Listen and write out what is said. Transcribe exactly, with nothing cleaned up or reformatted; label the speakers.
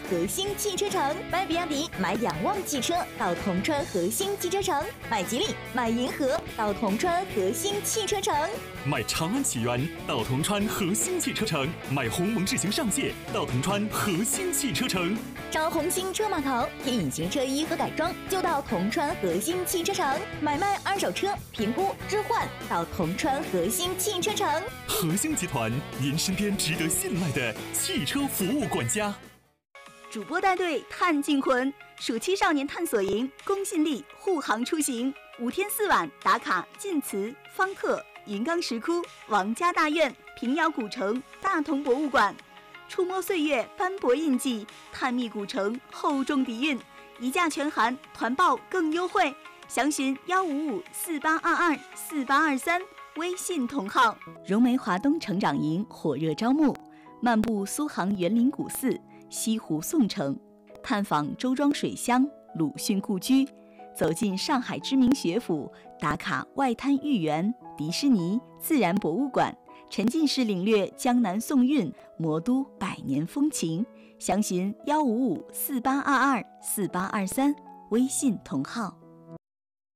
Speaker 1: 核心汽车城，买比亚迪买仰望汽车到铜川核心汽车城，买吉利买银河到铜川核心汽车城，
Speaker 2: 买长安启源到铜川核心汽车城，买鸿蒙智行上界到铜川核心汽车城。
Speaker 1: 找红星车码头添引擎车衣和改装，就到铜川核心汽车城；买卖二手车评估置换，到铜川核心汽车城。
Speaker 2: 核心集团，您身边值得信赖的汽车服务管家。
Speaker 3: 主播带队探靖魂，暑期少年探索营，公信力护航出行，五天四晚打卡晋祠、方特、云冈石窟、王家大院、平遥古城、大同博物馆。触摸岁月斑驳印记，探秘古城厚重底蕴，一价全含，团报更优惠，详询幺五五四八二二四八二三，微信同号。融媒华东成长营火热招募，漫步苏杭园林古寺、西湖宋城，探访周庄水乡、鲁迅故居，走进上海知名学府，打卡外滩豫园、迪士尼、自然博物馆。沉浸式领略江南宋韵，魔都百年风情，详询幺五五四八二二四八二三，微信同号。